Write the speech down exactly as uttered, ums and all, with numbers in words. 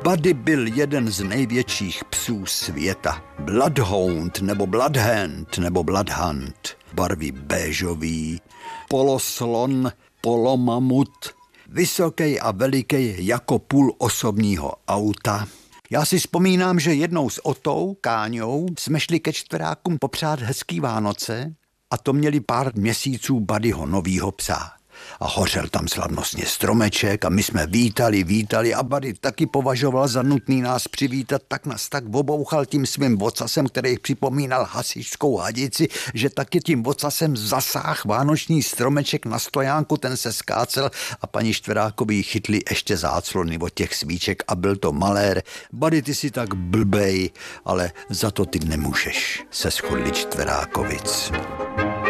Buddy byl jeden z největších psů světa. Bloodhound nebo Bloodhand nebo Bloodhunt. Barvy béžový, poloslon, polomamut, vysoký a veliký jako půl osobního auta. Já si vzpomínám, že jednou s Otou, Káňou, jsme šli ke čtverákům popřát hezký Vánoce a to měli pár měsíců Buddyho novýho psa. A hořel tam slavnostně stromeček a my jsme vítali, vítali a Buddy taky považoval za nutný nás přivítat, tak nás tak obouchal tím svým vocasem, který připomínal hasičskou hadici, že taky tím vocasem zasáh vánoční stromeček na stojánku, ten se skácel a paní Štverákovi chytli ještě záclony od těch svíček a byl to malér. Buddy, ty si tak blbej, ale za to ty nemůžeš, se shodli Čtverákovic.